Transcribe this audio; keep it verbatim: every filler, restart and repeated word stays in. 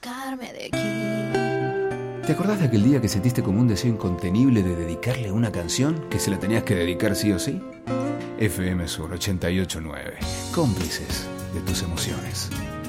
sacarme de aquí. ¿Te acordás de aquel día que sentiste como un deseo incontenible de dedicarle una canción que se la tenías que dedicar sí o sí? F M Sur ochenta y ocho punto nueve, cómplices de tus emociones.